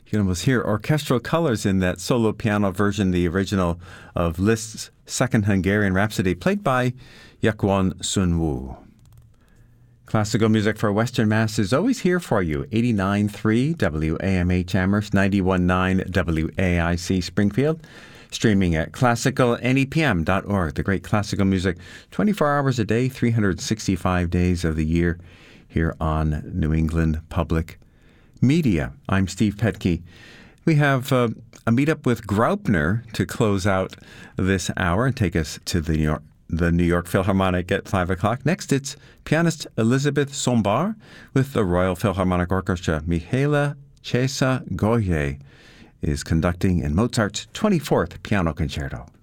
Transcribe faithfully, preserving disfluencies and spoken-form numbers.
You can almost hear orchestral colors in that solo piano version, the original of Liszt's Second Hungarian Rhapsody, played by Yakwon Sunwoo. Classical music for Western Mass is always here for you. eighty-nine point three W A M H Amherst, ninety-one point nine W A I C Springfield. Streaming at classical N E P M dot org. The great classical music, twenty-four hours a day, three hundred sixty-five days of the year, here on New England Public Media. I'm Steve Petke. We have uh, a meetup with Graupner to close out this hour and take us to the New York, the New York Philharmonic at five o'clock. Next, it's pianist Elizabeth Sombar with the Royal Philharmonic Orchestra. Mihaela Cesa Goye is conducting in Mozart's twenty-fourth Piano Concerto.